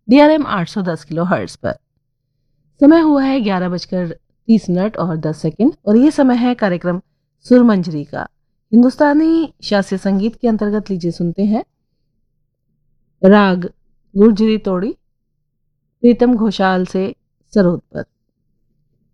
DRM 810 kilo hertz पर। समय हुआ है 11:30 और 10 और ये समय है कार्यक्रम सुरमंजरी का। हिंदुस्तानी शास्त्रीय संगीत के अंतर्गत लीजिए सुनते हैं राग गुर्जरी तोड़ी प्रीतम घोषाल से सरोद पर।